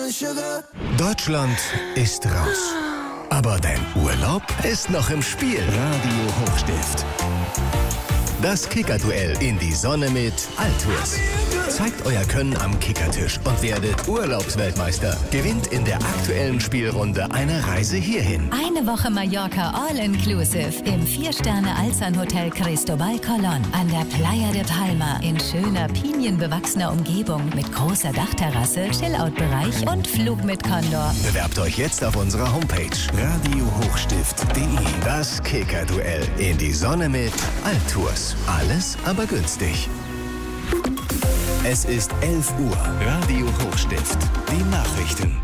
Deutschland ist raus. Aber dein Urlaub ist noch im Spiel. Radio Hochstift. Das Kickerduell in die Sonne mit Altours. Zeigt euer Können am Kickertisch und werdet Urlaubsweltmeister. Gewinnt in der aktuellen Spielrunde eine Reise hierhin. Eine Woche Mallorca All-Inclusive im 4-Sterne-Alzan-Hotel Cristobal Colón an der Playa de Palma in schöner, pinienbewachsener Umgebung mit großer Dachterrasse, Chillout-Bereich und Flug mit Condor. Bewerbt euch jetzt auf unserer Homepage radiohochstift.de. Das Kickerduell in die Sonne mit Altours. Alles aber günstig. Es ist 11 Uhr. Radio Hochstift. Die Nachrichten.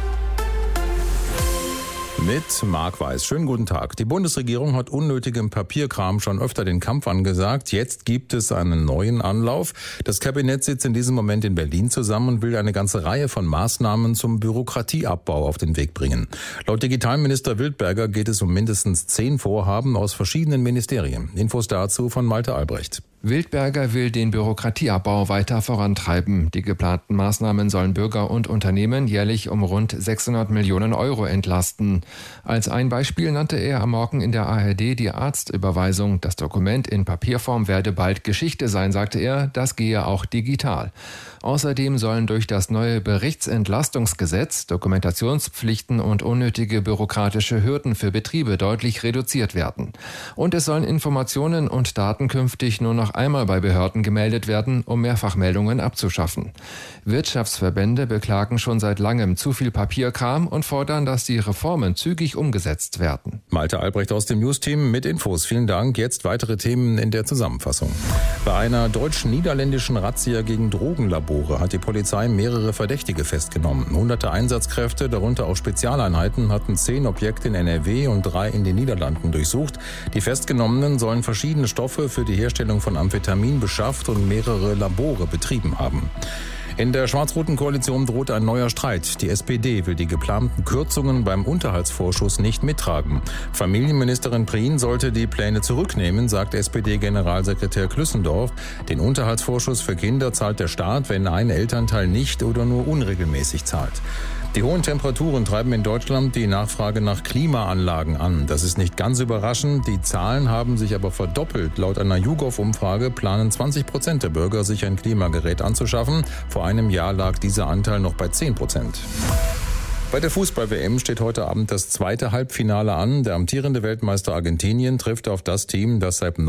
Mit Marc Weiß. Schönen guten Tag. Die Bundesregierung hat unnötigem Papierkram schon öfter den Kampf angesagt. Jetzt gibt es einen neuen Anlauf. Das Kabinett sitzt in diesem Moment in Berlin zusammen und will eine ganze Reihe von Maßnahmen zum Bürokratieabbau auf den Weg bringen. Laut Digitalminister Wildberger geht es um mindestens 10 Vorhaben aus verschiedenen Ministerien. Infos dazu von Malte Albrecht. Wildberger will den Bürokratieabbau weiter vorantreiben. Die geplanten Maßnahmen sollen Bürger und Unternehmen jährlich um rund 600 Millionen Euro entlasten. Als ein Beispiel nannte er am Morgen in der ARD die Arztüberweisung. Das Dokument in Papierform werde bald Geschichte sein, sagte er. Das gehe auch digital. Außerdem sollen durch das neue Berichtsentlastungsgesetz Dokumentationspflichten und unnötige bürokratische Hürden für Betriebe deutlich reduziert werden. Und es sollen Informationen und Daten künftig nur noch einmal bei Behörden gemeldet werden, um Mehrfachmeldungen abzuschaffen. Wirtschaftsverbände beklagen schon seit langem zu viel Papierkram und fordern, dass die Reformen zügig umgesetzt werden. Malte Albrecht aus dem News-Team mit Infos. Vielen Dank. Jetzt weitere Themen in der Zusammenfassung. Bei einer deutsch-niederländischen Razzia gegen Drogenlabore hat die Polizei mehrere Verdächtige festgenommen. Hunderte Einsatzkräfte, darunter auch Spezialeinheiten, hatten 10 Objekte in NRW und 3 in den Niederlanden durchsucht. Die Festgenommenen sollen verschiedene Stoffe für die Herstellung von Amphetamin beschafft und mehrere Labore betrieben haben. In der schwarz-roten Koalition droht ein neuer Streit. Die SPD will die geplanten Kürzungen beim Unterhaltsvorschuss nicht mittragen. Familienministerin Prien sollte die Pläne zurücknehmen, sagt SPD-Generalsekretär Klüssendorf. Den Unterhaltsvorschuss für Kinder zahlt der Staat, wenn ein Elternteil nicht oder nur unregelmäßig zahlt. Die hohen Temperaturen treiben in Deutschland die Nachfrage nach Klimaanlagen an. Das ist nicht ganz überraschend. Die Zahlen haben sich aber verdoppelt. Laut einer YouGov-Umfrage planen 20% der Bürger, sich ein Klimagerät anzuschaffen. Vor einem Jahr lag dieser Anteil noch bei 10%. Bei der Fußball-WM steht heute Abend das zweite Halbfinale an. Der amtierende Weltmeister Argentinien trifft auf das Team, das seit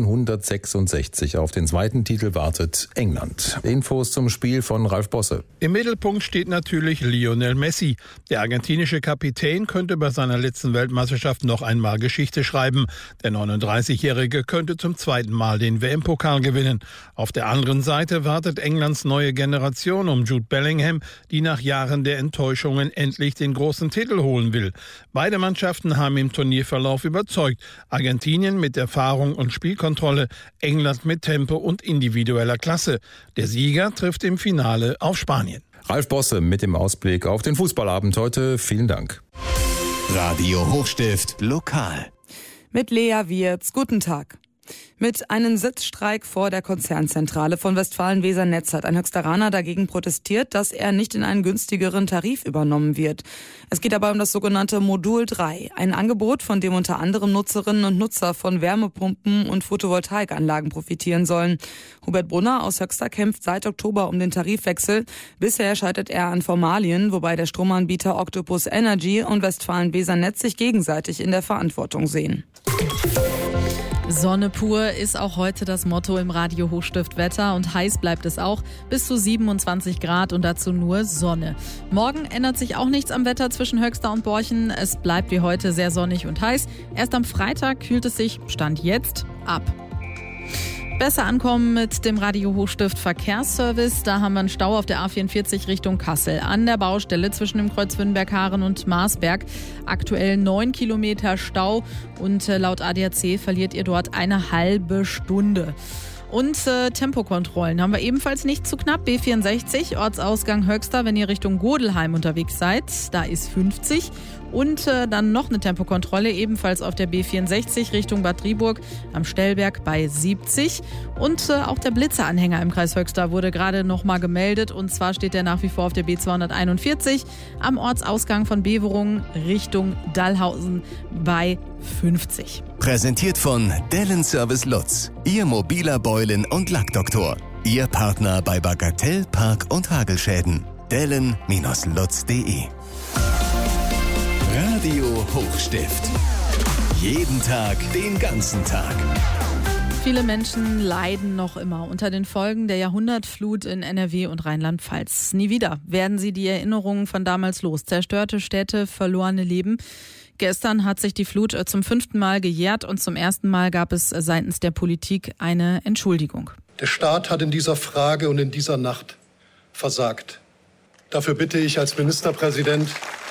1966 auf den zweiten Titel wartet, England. Infos zum Spiel von Ralf Bosse. Im Mittelpunkt steht natürlich Lionel Messi. Der argentinische Kapitän könnte bei seiner letzten Weltmeisterschaft noch einmal Geschichte schreiben. Der 39-Jährige könnte zum zweiten Mal den WM-Pokal gewinnen. Auf der anderen Seite wartet Englands neue Generation um Jude Bellingham, die nach Jahren der Enttäuschungen endlich den großen Titel holen will. Beide Mannschaften haben im Turnierverlauf überzeugt. Argentinien mit Erfahrung und Spielkontrolle, England mit Tempo und individueller Klasse. Der Sieger trifft im Finale auf Spanien. Ralf Bosse mit dem Ausblick auf den Fußballabend heute. Vielen Dank. Radio Hochstift lokal. Mit Lea Wirz. Guten Tag. Mit einem Sitzstreik vor der Konzernzentrale von Westfalen-Weser-Netz hat ein Höchsteraner dagegen protestiert, dass er nicht in einen günstigeren Tarif übernommen wird. Es geht dabei um das sogenannte Modul 3, ein Angebot, von dem unter anderem Nutzerinnen und Nutzer von Wärmepumpen und Photovoltaikanlagen profitieren sollen. Hubert Brunner aus Höxter kämpft seit Oktober um den Tarifwechsel. Bisher scheitert er an Formalien, wobei der Stromanbieter Octopus Energy und Westfalen-Weser-Netz sich gegenseitig in der Verantwortung sehen. Sonne pur ist auch heute das Motto im Radio Hochstift Wetter und heiß bleibt es auch, bis zu 27 Grad und dazu nur Sonne. Morgen ändert sich auch nichts am Wetter zwischen Höxter und Borchen. Es bleibt wie heute sehr sonnig und heiß. Erst am Freitag kühlt es sich, Stand jetzt, ab. Besser ankommen mit dem Radio Hochstift Verkehrsservice. Da haben wir einen Stau auf der A44 Richtung Kassel. An der Baustelle zwischen dem Kreuz Wünnberg-Haaren und Marsberg. Aktuell 9 Kilometer Stau und laut ADAC verliert ihr dort eine halbe Stunde. Und Tempokontrollen haben wir ebenfalls nicht zu knapp. B64, Ortsausgang Höxter, wenn ihr Richtung Godelheim unterwegs seid, da ist 50. Und dann noch eine Tempokontrolle, ebenfalls auf der B64 Richtung Bad Driburg am Stellberg bei 70. Und auch der Blitzeranhänger im Kreis Höxter wurde gerade nochmal gemeldet. Und zwar steht der nach wie vor auf der B241 am Ortsausgang von Beverungen Richtung Dallhausen bei 50. Präsentiert von Dellen Service Lutz, Ihr mobiler Beulen- und Lackdoktor. Ihr Partner bei Bagatell, Park- und Hagelschäden. Dellen-lutz.de. Radio Hochstift. Jeden Tag, den ganzen Tag. Viele Menschen leiden noch immer unter den Folgen der Jahrhundertflut in NRW und Rheinland-Pfalz. Nie wieder werden sie die Erinnerungen von damals los. Zerstörte Städte, verlorene Leben. Gestern hat sich die Flut zum 5. Mal gejährt und zum ersten Mal gab es seitens der Politik eine Entschuldigung. Der Staat hat in dieser Frage und in dieser Nacht versagt. Dafür bitte ich als Ministerpräsident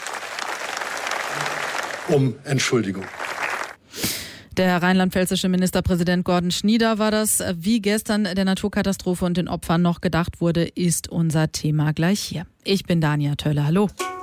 um Entschuldigung. Der rheinland-pfälzische Ministerpräsident Gordon Schnieder war das. Wie gestern der Naturkatastrophe und den Opfern noch gedacht wurde, ist unser Thema gleich hier. Ich bin Dania Tölle. Hallo.